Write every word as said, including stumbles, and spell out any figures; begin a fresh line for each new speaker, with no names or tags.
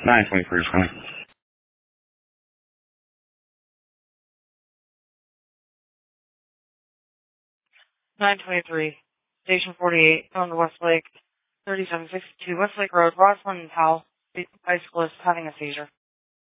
nine twenty-three is coming.
nine twenty-three, Station forty-eight, on the Westlake, thirty-seven sixty-two Westlake Road, Roslyn and Powell, bicyclist having a seizure.